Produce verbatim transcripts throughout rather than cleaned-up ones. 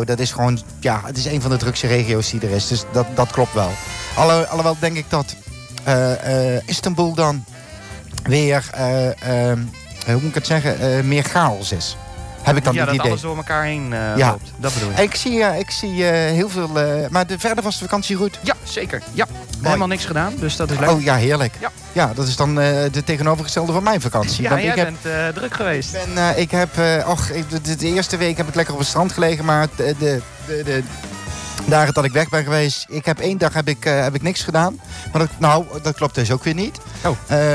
dat is gewoon, ja, het is een van de drukste regio's die er is. Dus dat, dat klopt wel. Alle, alhoewel denk ik dat uh, uh, Istanbul dan weer, uh, uh, hoe moet ik het zeggen, uh, meer chaos is. Heb ik dan ja, niet dat idee. alles door elkaar heen uh, ja. loopt. Dat bedoel ik. Ik zie, uh, ik zie uh, heel veel... Uh, maar de, verder was de vakantie goed? Ja, zeker. Ja. Helemaal niks gedaan, dus dat is leuk. Oh ja, heerlijk. Ja, ja dat is dan uh, de tegenovergestelde van mijn vakantie. Ja, Want jij ik heb, bent uh, druk geweest. Ik, ben, uh, ik heb... Uh, och, ik, de, de eerste week heb ik lekker op het strand gelegen, maar de... de, de, de dagen dat ik weg ben geweest, ik heb één dag heb ik, uh, heb ik niks gedaan. Maar dat, nou, dat klopt dus ook weer niet. Oh.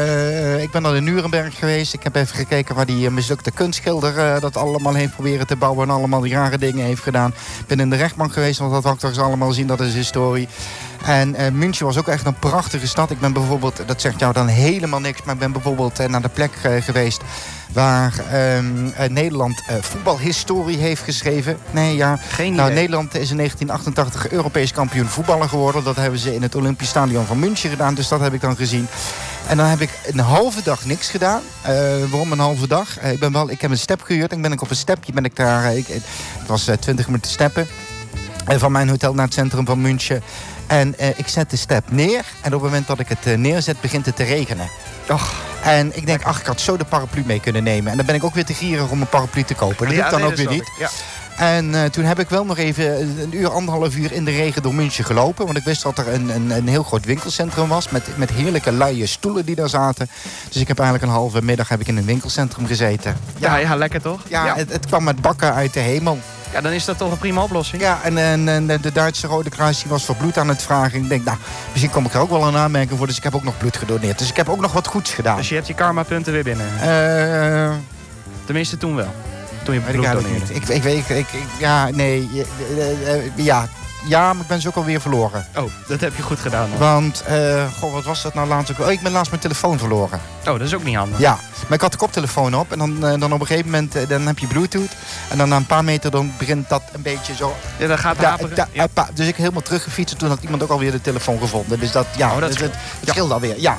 Uh, ik ben dan in Nuremberg geweest. Ik heb even gekeken waar die uh, mislukte kunstschilder uh, dat allemaal heeft proberen te bouwen en allemaal die rare dingen heeft gedaan. Ik ben in de rechtbank geweest, want dat had ik toch eens allemaal zien, dat is historie. En uh, München was ook echt een prachtige stad. Ik ben bijvoorbeeld, dat zegt jou dan helemaal niks, maar ik ben bijvoorbeeld uh, naar de plek uh, geweest waar um, uh, Nederland uh, voetbalhistorie heeft geschreven. Nee, ja. Geen nou, idee. Nederland is in negentien achtentachtig Europees kampioen voetballer geworden. Dat hebben ze in het Olympisch Stadion van München gedaan. Dus dat heb ik dan gezien. En dan heb ik een halve dag niks gedaan. Uh, waarom een halve dag? Uh, ik, ben wel, ik heb een step gehuurd. En ben ik op een stepje ben ik daar. Uh, ik, het was uh, twintig minuten steppen. Uh, van mijn hotel naar het centrum van München. En uh, ik zet de step neer. En op het moment dat ik het uh, neerzet, begint het te regenen. Och. En ik denk, ach, ik had zo de paraplu mee kunnen nemen. En dan ben ik ook weer te gierig om een paraplu te kopen. Dat ja, doe ik dan nee, ook weer niet. Ik. Ja. En uh, toen heb ik wel nog even een uur, anderhalf uur in de regen door München gelopen. Want ik wist dat er een, een, een heel groot winkelcentrum was. Met, met heerlijke luie stoelen die daar zaten. Dus ik heb eigenlijk een halve middag heb ik in een winkelcentrum gezeten. Ja, ja, ja lekker toch? Ja, ja. Het, het kwam met bakken uit de hemel. Ja, dan is dat toch een prima oplossing. Ja, en, en, en de Duitse Rode Kruis die was voor bloed aan het vragen. Ik denk, nou, misschien kom ik er ook wel een aanmerking voor. Dus ik heb ook nog bloed gedoneerd. Dus ik heb ook nog wat goeds gedaan. Dus je hebt je karma-punten weer binnen? Uh, Tenminste, toen wel. Toen je weet bloed ik doneerde. niet. Ik, ik weet, ik, ik, ja, nee, uh, uh, ja. Ja, maar ik ben ze ook alweer verloren. Oh, dat heb je goed gedaan dan. Want, uh, goh, wat was dat nou laatst ook? Oh, ik ben laatst mijn telefoon verloren. Oh, dat is ook niet handig. Ja, maar ik had de koptelefoon op en dan, uh, dan op een gegeven moment uh, dan heb je Bluetooth. En dan na een paar meter dan begint dat een beetje zo... Ja, dan gaat het haperen. Da, da, ja. Dus ik helemaal teruggefietst en toen had iemand ook alweer de telefoon gevonden. Dus dat, ja, oh, dat dus scheelt. het, het scheelt alweer, ja.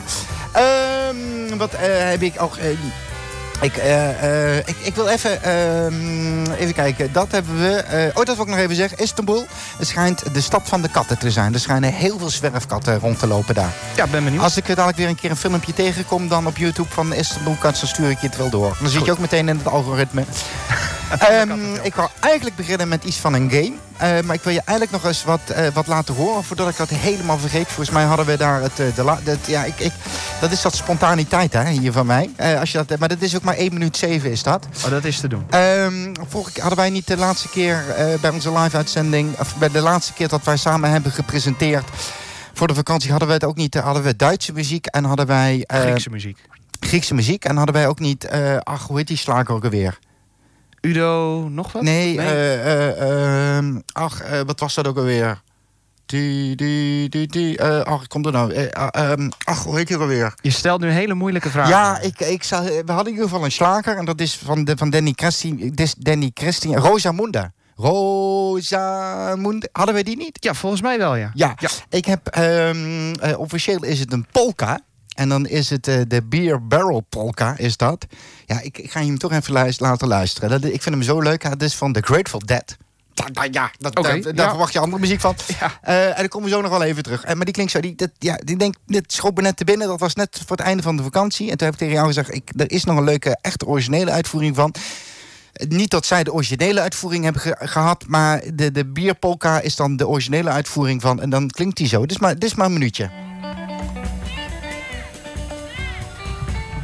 Um, wat uh, heb ik ook... Uh, Ik, uh, uh, ik, ik wil even, uh, even kijken. Dat hebben we... Uh, oh, dat wil ik nog even zeggen. Istanbul. Het schijnt de stad van de katten te zijn. Er schijnen heel veel zwerfkatten rond te lopen daar. Ja, ben benieuwd. Als ik dadelijk weer een keer een filmpje tegenkom... dan op YouTube van Istanbul Cats, dan stuur ik je het wel door. Dan zit je ook meteen in het algoritme. um, ik wou eigenlijk beginnen met iets van een game. Uh, maar ik wil je eigenlijk nog eens wat, uh, wat laten horen... voordat ik dat helemaal vergeet. Volgens mij hadden we daar het... Uh, de la, de, ja, ik, ik, dat is dat spontaniteit, hè, hier van mij. Uh, als je dat, maar dat is ook maar één minuut zeven, is dat. Oh, dat is te doen. Um, vorige keer hadden wij niet de laatste keer uh, bij onze live-uitzending... of bij de laatste keer dat wij samen hebben gepresenteerd... voor de vakantie hadden we het ook niet... Uh, hadden we Duitse muziek en hadden wij... Uh, Griekse muziek. Griekse muziek en hadden wij ook niet... Uh, ach, hoe heet die slager ook alweer? Udo, nog wat? Nee, nee. Uh, uh, uh, ach, uh, wat was dat ook alweer? Die, die, die, die. Uh, ach, komt er nou? Uh, uh, um, ach, hoe heet die ook alweer? Je stelt nu hele moeilijke vragen. Ja, ik, ik zag, we hadden in ieder geval een slager. En dat is van, de, van Danny Christie. Danny Christie. Rosamunda. Rosamunda. Hadden we die niet? Ja, volgens mij wel, ja. Ja, ja. Ik heb... Um, uh, officieel is het een polka. En dan is het uh, de Beer Barrel Polka, is dat. Ja, ik, ik ga je hem toch even luister, laten luisteren. Dat, ik vind hem zo leuk. Het is van The Grateful Dead. Ja, ja, dat, okay, daar, daar ja. verwacht je andere muziek van. Ja. Uh, en dan komen we zo nog wel even terug. Uh, maar die klinkt zo, die, dat, ja, die denk, dit schoot me net te binnen. Dat was net voor het einde van de vakantie. En toen heb ik tegen jou gezegd, ik, er is nog een leuke, echte originele uitvoering van. Niet dat zij de originele uitvoering hebben ge- gehad, maar de, de bierpolka is dan de originele uitvoering van. En dan klinkt die zo. Dit is maar, dit is maar een minuutje.